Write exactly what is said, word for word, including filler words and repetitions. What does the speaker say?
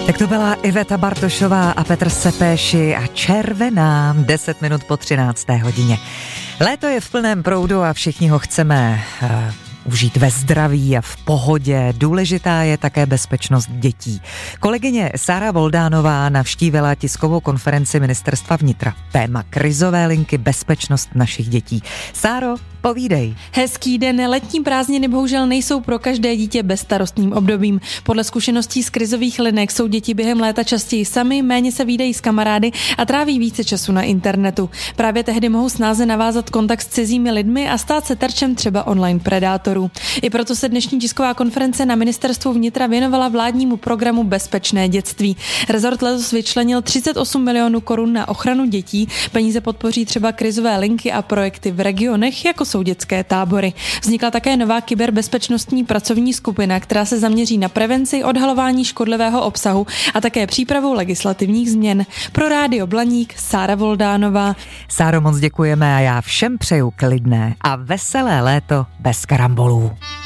Tak to byla Iveta Bartošová a Petr Sepéši a Červená, deset minut po třinácté hodině. Léto je v plném proudu a všichni ho chceme uh, užít ve zdraví a v pohodě. Důležitá je také bezpečnost dětí. Kolegyně Sára Voldánová navštívila tiskovou konferenci Ministerstva vnitra. Téma krizové linky, bezpečnost našich dětí. Sáro, povídej. Hezký den. Letní prázdniny bohužel nejsou pro každé dítě bezstarostným obdobím. Podle zkušeností z krizových linek jsou děti během léta častěji sami, méně se vídají s kamarády a tráví více času na internetu. Právě tehdy mohou snáze navázat kontakt s cizími lidmi a stát se terčem třeba online predátorů. I proto se dnešní tisková konference na Ministerstvu vnitra věnovala vládnímu programu Bezpečné dětství. Rezort letos vyčlenil třicet osm milionů korun na ochranu dětí. Peníze podpoří třeba krizové linky a projekty v regionech, jako jsou dětské tábory. Vznikla také nová kyberbezpečnostní pracovní skupina, která se zaměří na prevenci, odhalování škodlivého obsahu a také přípravu legislativních změn. Pro Rádio Blaník Sára Voldánová. Sáro, moc děkujeme a já všem přeju klidné a veselé léto bez karambolů.